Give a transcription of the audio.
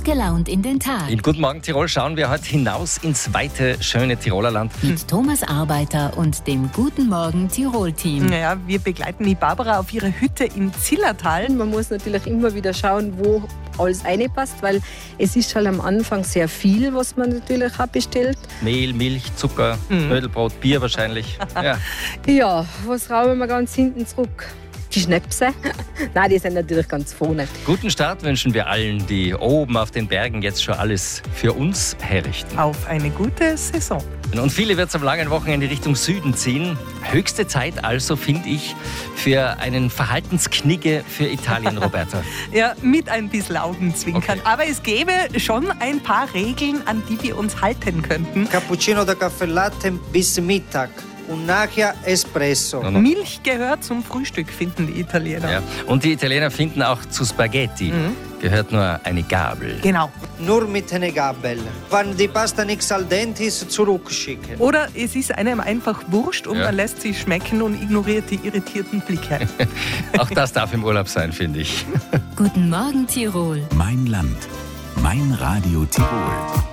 gelaunt in den Tag. In Guten Morgen Tirol schauen wir heute hinaus ins weite, schöne Tiroler Land. Mit Thomas Arbeiter und dem Guten Morgen Tirol-Team. Naja, wir begleiten die Barbara auf ihrer Hütte im Zillertal. Man muss natürlich immer wieder schauen, wo alles reinpasst, weil es ist schon am Anfang sehr viel, was man natürlich auch bestellt. Mehl, Milch, Zucker, Knödelbrot, Bier wahrscheinlich. Ja. Ja, was rauben wir ganz hinten zurück? Die Schnäpse? Nein, die sind natürlich ganz vorne. Guten Start wünschen wir allen, die oben auf den Bergen jetzt schon alles für uns herrichten. Auf eine gute Saison. Und viele wird es am langen Wochenende Richtung Süden ziehen. Höchste Zeit also, finde ich, für einen Verhaltensknigge für Italien, Roberta. Ja, mit ein bisschen Augenzwinkern. Okay. Aber es gäbe schon ein paar Regeln, an die wir uns halten könnten. Cappuccino da Caffè Latte bis Mittag und nachher Espresso. No. Milch gehört zum Frühstück, finden die Italiener. Ja. Und die Italiener finden auch zu Spaghetti gehört nur eine Gabel. Genau. Nur mit einer Gabel. Wenn die Pasta nicht al dente ist, zurückschicken. Oder es ist einem einfach wurscht und Ja. man lässt sie schmecken und ignoriert die irritierten Blicke. Auch das darf im Urlaub sein, finde ich. Guten Morgen Tirol. Mein Land. Mein Radio Tirol.